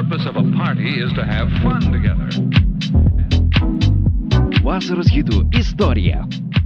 purpose of a party is to have fun together. Vasaros hitų istorija.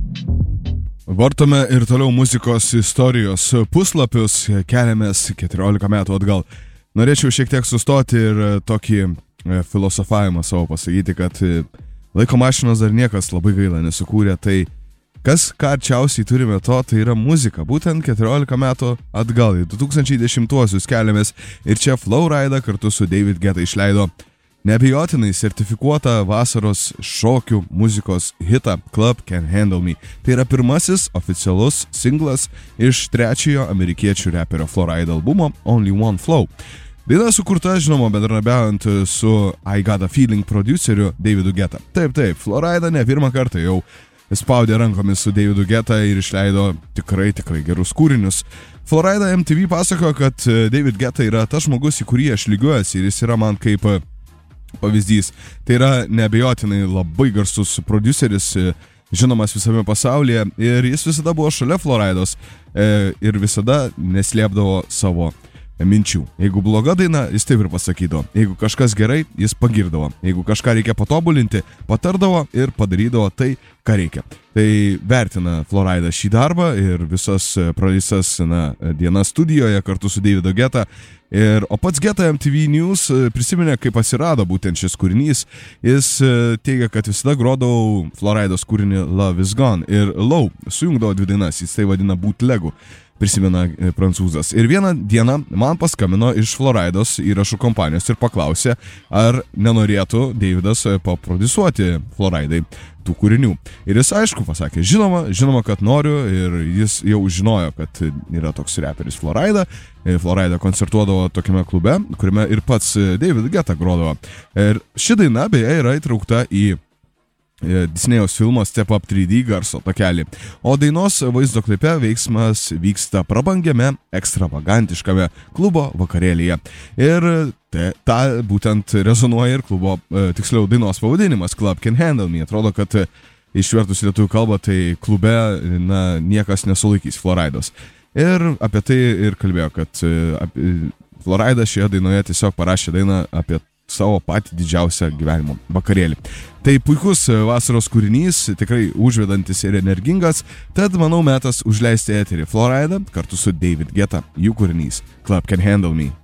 Vartome ir toliau muzikos istorijos puslapius, keliamės 14 metų atgal. Norėčiau šiek tiek sustoti ir tokį filosofavimą savo pasakyti, kad laiko mašinos dar niekas labai gaila nesukūrė, tai kas ką arčiausiai turime to, tai yra muzika. Būtent 14 metų atgal, į 2010-uosius keliamės ir čia Flowrida kartu su David Guetta išleido neabejotinai sertifikuotą vasaros šokių muzikos hitą Club Can't Handle Me. Tai yra pirmasis oficialus singlas iš trečiojo amerikiečių reperio Flowrida albumo Only One Flow. Daina sukurta, žinoma, bendradarbiaujant su I Got a Feeling produceriu Davidu Guetta. Taip, Flowrida ne pirmą kartą jau spaudė rankomis su Davidu Guetta ir išleido tikrai gerus kūrinius. Flowrida MTV pasakojo, kad David Guetta yra tas žmogus, į kurį aš lygiuosi ir jis yra man kaip pavyzdys. Tai yra neabejotinai labai garsus produceris, žinomas visame pasaulyje ir jis visada buvo šalia Flowridos ir visada neslėpdavo savo minčių. Jeigu bloga daina, jis taip ir pasakydavo. Jeigu kažkas gerai, jis pagirdavo. Jeigu kažką reikia patobulinti, patardavo ir padarydavo tai, ką reikia. Tai vertina Flowrida šį darbą ir visas praleistas dienas studijoje kartu su Davidu Guetta. O pats Guetta MTV News prisiminė, kaip atsirado būtent šis kūrinys. Jis teigia, kad visada grodavo Flowridos kūrinį Love Is Gone ir Low sujungdavo dvi dainas, jis tai vadina bootlegų, prisimena prancūzas. Ir vieną dieną man paskambino iš Flowridos įrašų kompanijos ir paklausė, ar nenorėtų Davidas paprodusuoti Flowridai tų kūrinių. Ir jis aišku pasakė, žinoma, kad noriu, ir jis jau žinojo, kad yra toks reperis Flowrida. Flowrida koncertuodavo tokiame klube, kuriame ir pats David Guetta grodavo. Ir ši daina beje yra įtraukta į Disnėjaus filmo Step Up 3D garso takelį. O dainos vaizdo klipe veiksmas vyksta prabangiame, ekstravagantiškame klubo vakarėlyje. Ir ta būtent rezonuoja ir klubo, tiksliau dainos pavadinimas Club Can't Handle Me. Atrodo, kad išvertus lietuvių kalbą, tai klube niekas nesulaikys Flowridos. Ir apie tai ir kalbėjo, kad Flowrida šioje dainoje tiesiog parašė dainą apie savo patį didžiausią gyvenimo vakarėlį. Tai puikus vasaros kūrinys, tikrai užvedantis ir energingas, tad manau metas užleisti eterį Flowrida kartu su David Guetta, jų kūrinys Club Can't Handle Me.